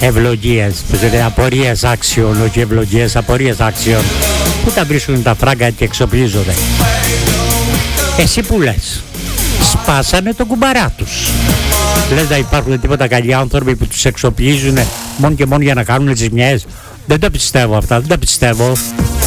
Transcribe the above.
ευλογίες, απορίες άξιων, όχι ευλογίες, απορίες άξιων. Πού τα βρίσκουν τα φράγκα και εξοπλίζονται? Εσύ που λες? Σπάσανε τον κουμπαρά τους. Λες να υπάρχουν τίποτα καλοί άνθρωποι που τους εξοπλίζουν μόνο και μόνο για να κάνουν ζημιές? Δεν τα πιστεύω αυτά, δεν τα πιστεύω.